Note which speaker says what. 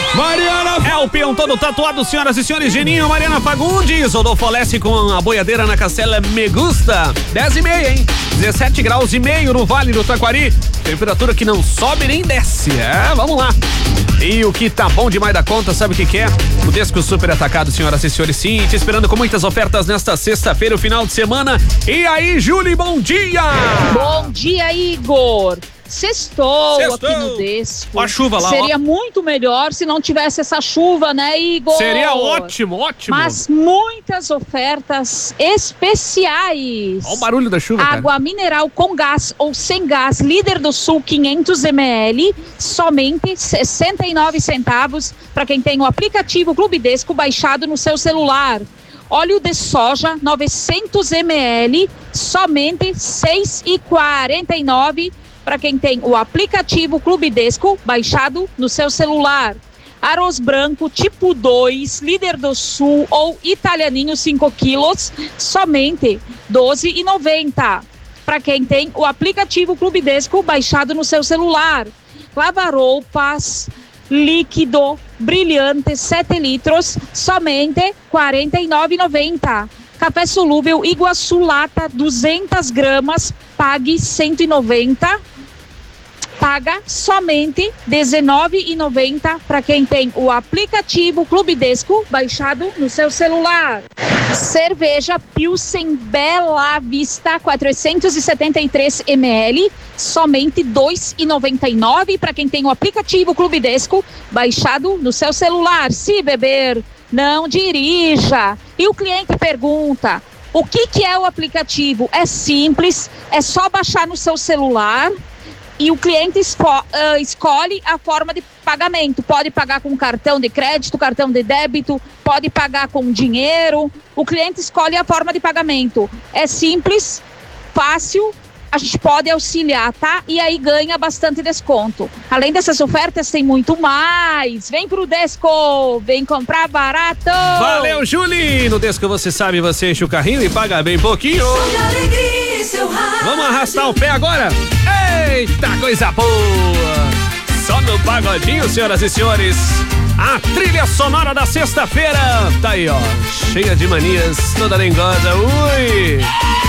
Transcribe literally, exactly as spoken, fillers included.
Speaker 1: Mariana É o peão todo tatuado, senhoras e senhores. Geninho, Mariana Fagundes. Rodolfo Alessi com a boiadeira na Castela Me Gusta. dez e meia, hein? dezessete graus e meio no Vale do Taquari. Temperatura que não sobe nem desce. É, vamos lá. E o que tá bom demais da conta, sabe o que que é? O Desco Super Atacado, senhoras e senhores. Sim, te esperando com muitas ofertas nesta sexta-feira, o final de semana. E aí, Julie, bom dia!
Speaker 2: Bom dia, Igor. Sextou, Sextou. Aqui no Desco.
Speaker 1: A chuva lá,
Speaker 2: Seria
Speaker 1: ó.
Speaker 2: muito melhor se não tivesse essa chuva, né, Igor?
Speaker 1: Seria ótimo, ótimo.
Speaker 2: Mas muitas ofertas especiais.
Speaker 1: Olha o barulho da chuva,
Speaker 2: Água
Speaker 1: cara.
Speaker 2: mineral com gás ou sem gás, Líder do Sul, quinhentos mililitros, somente sessenta e nove centavos para quem tem o aplicativo Clube Desco baixado no seu celular. Óleo de soja, novecentos mililitros, somente seis reais e quarenta e nove centavos para quem tem o aplicativo Clube Desco baixado no seu celular. Arroz branco tipo dois, Líder do Sul ou italianinho cinco quilos, somente doze reais e noventa centavos para quem tem o aplicativo Clube Desco baixado no seu celular. Lava-roupas líquido brilhante sete litros, somente quarenta e nove reais e noventa centavos. Café solúvel Iguaçu Lata duzentas gramas, pague cento e noventa reais. Paga somente dezenove reais e noventa centavos para quem tem o aplicativo Clube Desco baixado no seu celular. Cerveja Pilsen Bela Vista quatrocentos e setenta e três mililitros, somente dois reais e noventa e nove centavos para quem tem o aplicativo Clube Desco baixado no seu celular. Se beber, não dirija. E o cliente pergunta: o que que é o aplicativo? É simples, é só baixar no seu celular. E o cliente esco- uh, escolhe a forma de pagamento. Pode pagar com cartão de crédito, cartão de débito, pode pagar com dinheiro. O cliente escolhe a forma de pagamento. É simples, fácil, a gente pode auxiliar, tá? E aí ganha bastante desconto. Além dessas ofertas, tem muito mais. Vem pro Desco, vem comprar barato.
Speaker 1: Valeu, Julie! No Desco você sabe, você enche o carrinho e paga bem pouquinho. Vamos arrastar o pé agora? Eita, coisa boa! Só no pagodinho, senhoras e senhores. A trilha sonora da sexta-feira. Tá aí, ó. Cheia de manias, toda dengosa. Ui!